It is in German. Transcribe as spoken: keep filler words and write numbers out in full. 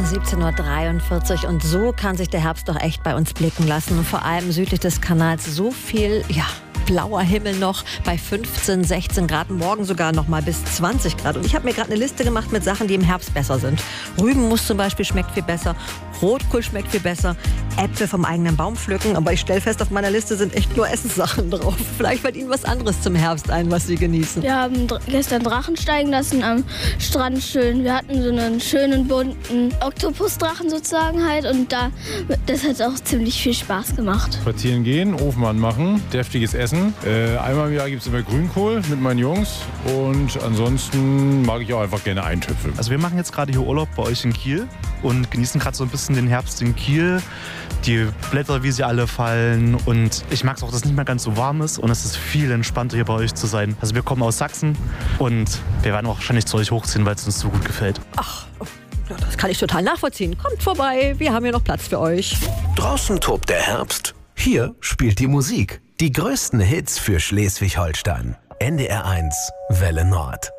siebzehn Uhr dreiundvierzig und so kann sich der Herbst doch echt bei uns blicken lassen. Und vor allem südlich des Kanals so viel, ja, blauer Himmel noch bei fünfzehn, sechzehn Grad, morgen sogar noch mal bis zwanzig Grad. Und ich habe mir gerade eine Liste gemacht mit Sachen, die im Herbst besser sind. Rübenmus zum Beispiel schmeckt viel besser, Rotkohl schmeckt viel besser, Äpfel vom eigenen Baum pflücken. Aber ich stelle fest, auf meiner Liste sind echt nur Essenssachen drauf. Vielleicht fällt Ihnen was anderes zum Herbst ein, was Sie genießen. Wir haben dr- gestern Drachen steigen lassen am Strand schön. Wir hatten so einen schönen bunten Oktopusdrachen sozusagen halt und da, das hat auch ziemlich viel Spaß gemacht. Spazieren gehen, Ofen anmachen, deftiges Essen. Äh, einmal im Jahr gibt es immer Grünkohl mit meinen Jungs und ansonsten mag ich auch einfach gerne Eintöpfe. Also wir machen jetzt gerade hier Urlaub bei euch in Kiel und genießen gerade so ein bisschen den Herbst in Kiel. Die Blätter, wie sie alle fallen, und ich mag es auch, dass es nicht mehr ganz so warm ist und es ist viel entspannter hier bei euch zu sein. Also wir kommen aus Sachsen und wir werden auch wahrscheinlich zu euch hochziehen, weil es uns so gut gefällt. Ach, ja, das kann ich total nachvollziehen. Kommt vorbei, wir haben hier noch Platz für euch. Draußen tobt der Herbst. Hier spielt die Musik. Die größten Hits für Schleswig-Holstein. N D R eins Welle Nord.